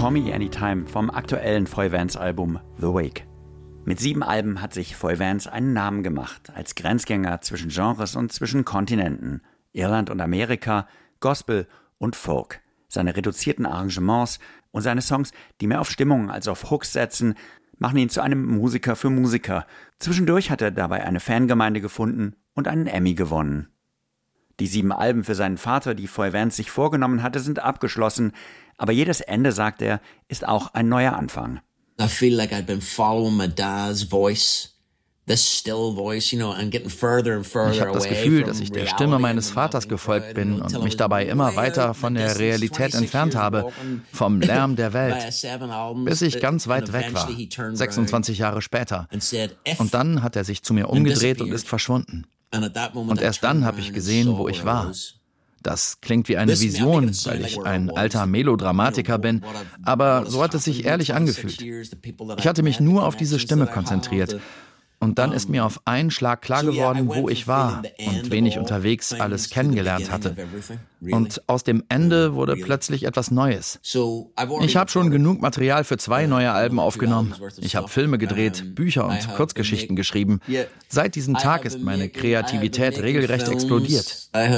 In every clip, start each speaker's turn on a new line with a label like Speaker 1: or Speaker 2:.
Speaker 1: Call Me Anytime vom aktuellen Foy Vance-Album The Wake. Mit 7 Alben hat sich Foy Vance einen Namen gemacht, als Grenzgänger zwischen Genres und zwischen Kontinenten. Irland und Amerika, Gospel und Folk. Seine reduzierten Arrangements und seine Songs, die mehr auf Stimmung als auf Hooks setzen, machen ihn zu einem Musiker für Musiker. Zwischendurch hat er dabei eine Fangemeinde gefunden und einen Emmy gewonnen. Die 7 Alben für seinen Vater, die Foy Vance sich vorgenommen hatte, sind abgeschlossen. Aber jedes Ende, sagt er, ist auch ein neuer Anfang.
Speaker 2: I feel like I'd been following my dad's voice, this still voice, and getting further and further away.
Speaker 3: Ich habe das Gefühl, dass ich der Stimme meines Vaters gefolgt bin und mich dabei immer weiter von der Realität entfernt habe, vom Lärm der Welt, bis ich ganz weit weg war, 26 Jahre später. Und dann hat er sich zu mir umgedreht und ist verschwunden. Und erst dann habe ich gesehen, wo ich war. Das klingt wie eine Vision, weil ich ein alter Melodramatiker bin, aber so hat es sich ehrlich angefühlt. Ich hatte mich nur auf diese Stimme konzentriert. Und dann ist mir auf einen Schlag klar geworden, wo ich war und wen ich unterwegs alles kennengelernt hatte. Und aus dem Ende wurde plötzlich etwas Neues. Ich habe schon genug Material für 2 neue Alben aufgenommen. Ich habe Filme gedreht, Bücher und Kurzgeschichten geschrieben. Seit diesem Tag ist meine Kreativität regelrecht explodiert.
Speaker 2: There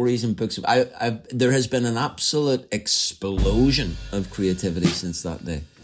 Speaker 2: has been an absolute explosion of creativity since that day.